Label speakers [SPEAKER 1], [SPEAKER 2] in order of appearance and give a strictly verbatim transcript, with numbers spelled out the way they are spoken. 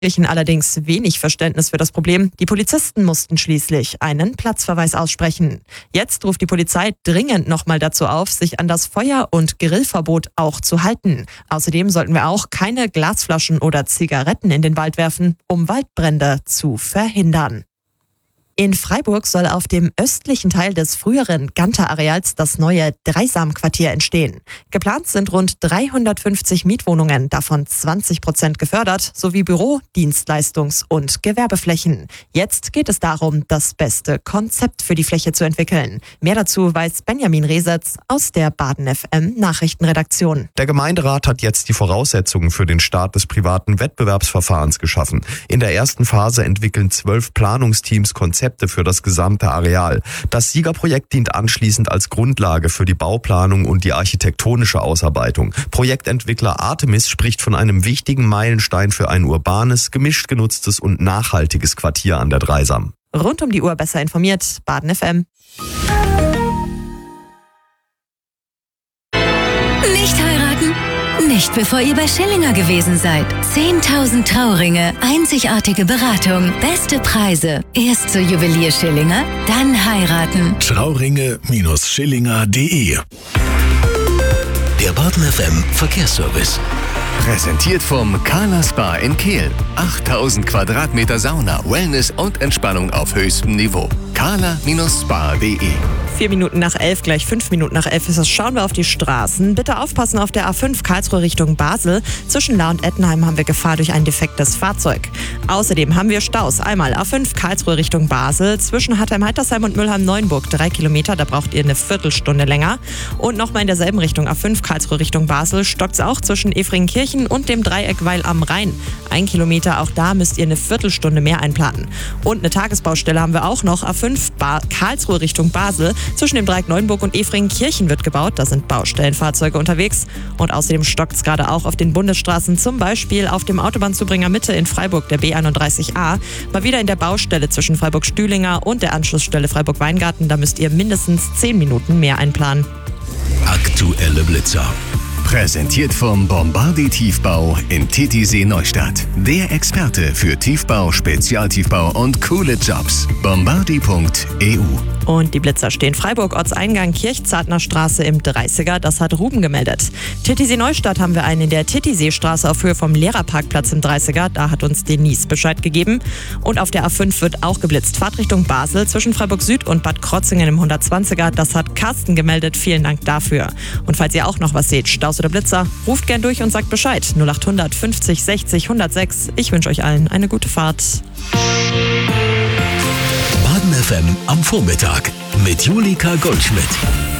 [SPEAKER 1] Kirchen allerdings wenig Verständnis für das Problem. Die Polizisten mussten schließlich einen Platzverweis aussprechen. Jetzt ruft die Polizei dringend nochmal dazu auf, sich an das Feuer- und Grillverbot auch zu halten. Außerdem sollten wir auch keine Glasflaschen oder Zigaretten in den Wald werfen, um Waldbrände zu verhindern. In Freiburg soll auf dem östlichen Teil des früheren Ganter-Areals das neue Dreisam-Quartier entstehen. Geplant sind rund dreihundertfünfzig Mietwohnungen, davon zwanzig Prozent gefördert, sowie Büro-, Dienstleistungs- und Gewerbeflächen. Jetzt geht es darum, das beste Konzept für die Fläche zu entwickeln. Mehr dazu weiß Benjamin Resetz aus der Baden F M Nachrichtenredaktion.
[SPEAKER 2] Der Gemeinderat hat jetzt die Voraussetzungen für den Start des privaten Wettbewerbsverfahrens geschaffen. In der ersten Phase entwickeln zwölf Planungsteams Konzepte für das gesamte Areal. Das Siegerprojekt dient anschließend als Grundlage für die Bauplanung und die architektonische Ausarbeitung. Projektentwickler Artemis spricht von einem wichtigen Meilenstein für ein urbanes, gemischt genutztes und nachhaltiges Quartier an der Dreisam.
[SPEAKER 1] Rund um die Uhr besser informiert, Baden F M.
[SPEAKER 3] Nicht heiraten? Nicht bevor ihr bei Schillinger gewesen seid. zehntausend Trauringe, einzigartige Beratung, beste Preise. Erst zur Juwelier Schillinger, dann heiraten.
[SPEAKER 4] Trauringe Schillinger punkt de. Der Baden F M Verkehrsservice.
[SPEAKER 5] Präsentiert vom Carla Spa in Kehl. achttausend Quadratmeter Sauna, Wellness und Entspannung auf höchstem Niveau. carla Spa punkt de.
[SPEAKER 1] Vier Minuten nach elf, gleich fünf Minuten nach elf ist es. Schauen wir auf die Straßen. Bitte aufpassen auf der A fünf Karlsruhe Richtung Basel. Zwischen Lahr und Ettenheim haben wir Gefahr durch ein defektes Fahrzeug. Außerdem haben wir Staus. Einmal A fünf Karlsruhe Richtung Basel. Zwischen Hattheim-Heitersheim und Mülheim-Neuenburg. Drei Kilometer, da braucht ihr eine Viertelstunde länger. Und nochmal in derselben Richtung A fünf Karlsruhe Richtung Basel. Stockt es auch zwischen Efringkirchen und dem Dreieck Weil am Rhein. Ein Kilometer, auch da müsst ihr eine Viertelstunde mehr einplanen. Und eine Tagesbaustelle haben wir auch noch. A fünf ba- Karlsruhe Richtung Basel. Zwischen dem Dreieck Neuenburg und Efringkirchen wird gebaut. Da sind Baustellenfahrzeuge unterwegs. Und außerdem stockt es gerade auch auf den Bundesstraßen, zum Beispiel auf dem Autobahnzubringer Mitte in Freiburg, der B einunddreißig a. Mal wieder in der Baustelle zwischen Freiburg-Stühlinger und der Anschlussstelle Freiburg-Weingarten. Da müsst ihr mindestens zehn Minuten mehr einplanen.
[SPEAKER 4] Aktuelle Blitzer.
[SPEAKER 5] Präsentiert vom Bombardi Tiefbau in Titisee Neustadt. Der Experte für Tiefbau, Spezialtiefbau und coole Jobs. bombardi punkt e u.
[SPEAKER 1] Und die Blitzer stehen Freiburg, Ortseingang Kirchzartner Straße im dreißiger. Das hat Ruben gemeldet. Titisee Neustadt haben wir einen in der Titisee-Straße auf Höhe vom Lehrerparkplatz im dreißiger. Da hat uns Denise Bescheid gegeben. Und auf der A fünf wird auch geblitzt. Fahrtrichtung Basel zwischen Freiburg Süd und Bad Krotzingen im hundertzwanziger. Das hat Carsten gemeldet. Vielen Dank dafür. Und falls ihr auch noch was seht, Staus oder Blitzer, ruft gern durch und sagt Bescheid. null achthundert fünfzig sechzig hundertsechs. Ich wünsche euch allen eine gute Fahrt.
[SPEAKER 4] Baden F M am Vormittag mit Julika Goldschmidt.